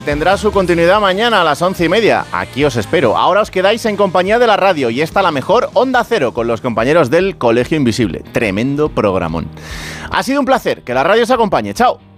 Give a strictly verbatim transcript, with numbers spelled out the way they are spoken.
Tendrá su continuidad mañana a las once y media. Aquí os espero. Ahora os quedáis en compañía de la radio y esta la mejor Onda Cero con los compañeros del Colegio Invisible. Tremendo programón. Ha sido un placer. Que la radio os acompañe. Chao.